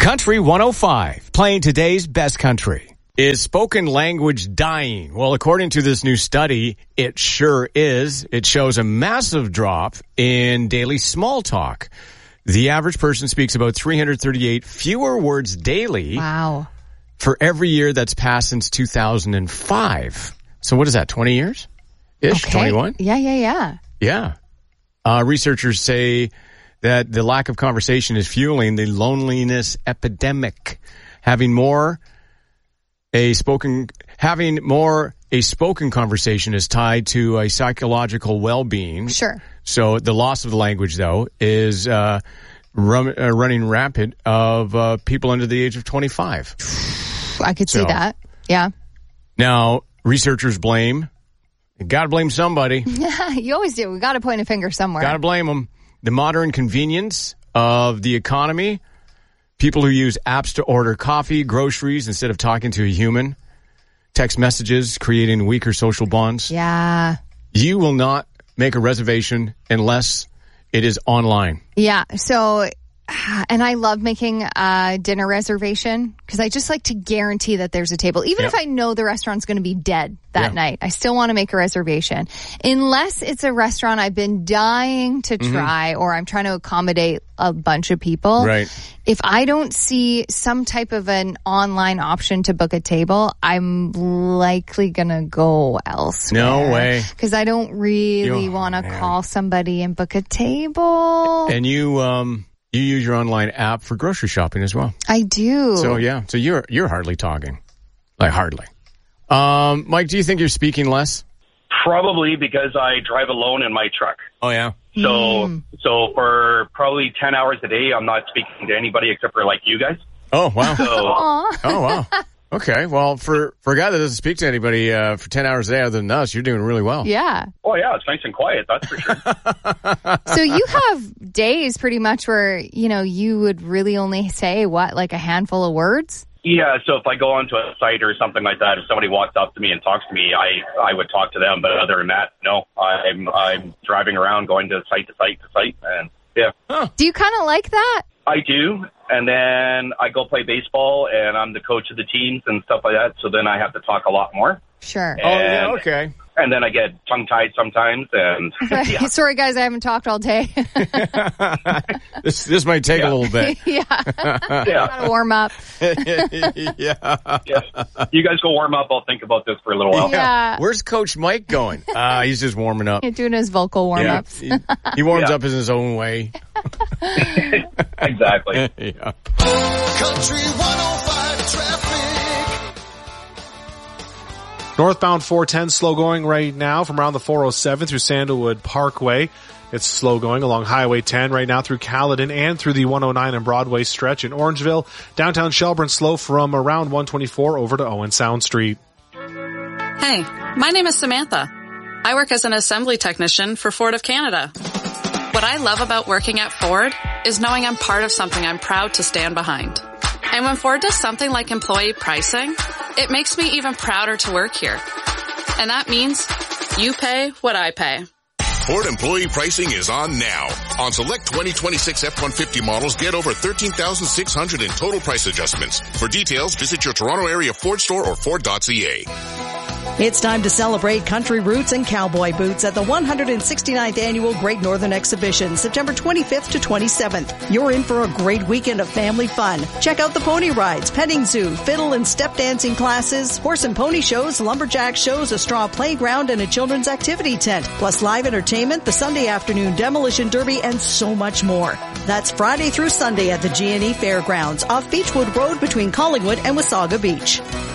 Country 105, playing today's best country. Is spoken language dying? Well, according to this new study, it sure is. It shows a massive drop in daily small talk. The average person speaks about 338 fewer words daily. Wow. For every year that's passed since 2005. So what is that, 20 years? Ish, Okay. 21? Yeah. Yeah. Researchers say that the lack of conversation is fueling the loneliness epidemic. Having more a spoken conversation is tied to a psychological well-being. Sure. So the loss of the language, though, is running rampant of people under the age of 25. I could see that. Yeah. Now, researchers blame. You got to blame somebody. You always do. We got to point a finger somewhere. Got to blame them. The modern convenience of the economy. People who use apps to order coffee, groceries, instead of talking to a human. Text messages, creating weaker social bonds. Yeah. You will not make a reservation unless it is online. Yeah. So, and I love making a dinner reservation because I just like to guarantee that there's a table. Even if I know the restaurant's going to be dead that night, I still want to make a reservation. Unless it's a restaurant I've been dying to try or I'm trying to accommodate a bunch of people. Right. If I don't see some type of an online option to book a table, I'm likely going to go elsewhere. No way. Because I don't really want to call somebody and book a table. And you use your online app for grocery shopping as well. I do. So yeah. So you're hardly talking. Like hardly. Mike, do you think you're speaking less? Probably because I drive alone in my truck. Oh yeah. So for probably 10 hours a day, I'm not speaking to anybody except for like you guys. Oh wow. So, oh wow. Okay. Well, for a guy that doesn't speak to anybody for 10 hours a day other than us, you're doing really well. Yeah. oh yeah, it's nice and quiet. That's for sure. So you have days pretty much where, you would really only say like a handful of words? Yeah. So if I go onto a site or something like that, if somebody walks up to me and talks to me, I would talk to them. But other than that, no, I'm driving around, going to site, and yeah. Huh. Do you kind of like that? I do. And then I go play baseball, and I'm the coach of the teams and stuff like that. So then I have to talk a lot more. Sure. Oh yeah. Okay. And then I get tongue-tied sometimes. And yeah. Sorry, guys, I haven't talked all day. This might take a little bit. Yeah. Gotta warm up. Yeah. You guys go warm up. I'll think about this for a little while. Yeah. Where's Coach Mike going? He's just warming up. He's doing his vocal warm-ups. He warms up in his own way. Exactly. Yeah. Country 105 traffic. Northbound 410 slow going right now from around the 407 through Sandalwood Parkway. It's slow going along Highway 10 right now through Caledon and through the 109 and Broadway stretch in Orangeville. Downtown Shelburne slow from around 124 over to Owen Sound Street. Hey, my name is Samantha. I work as an assembly technician for Ford of Canada. What I love about working at Ford is knowing I'm part of something I'm proud to stand behind. And when Ford does something like employee pricing, it makes me even prouder to work here. And that means you pay what I pay. Ford employee pricing is on now. On select 2026 F-150 models, get over $13,600 in total price adjustments. For details, visit your Toronto area Ford store or Ford.ca. It's time to celebrate country roots and cowboy boots at the 169th Annual Great Northern Exhibition, September 25th to 27th. You're in for a great weekend of family fun. Check out the pony rides, petting zoo, fiddle and step dancing classes, horse and pony shows, lumberjack shows, a straw playground, and a children's activity tent, plus live entertainment, the Sunday afternoon demolition derby, and so much more. That's Friday through Sunday at the G&E Fairgrounds off Beechwood Road between Collingwood and Wasaga Beach.